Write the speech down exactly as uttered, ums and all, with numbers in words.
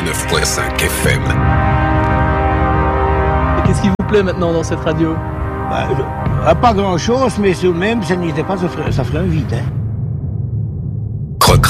quatre-vingt-neuf virgule cinq F M. Et qu'est-ce qui vous plaît maintenant dans cette radio? Bah, euh, pas grand-chose, mais tout de même, ça n'était pas, ça ferait, ça ferait un vide, hein.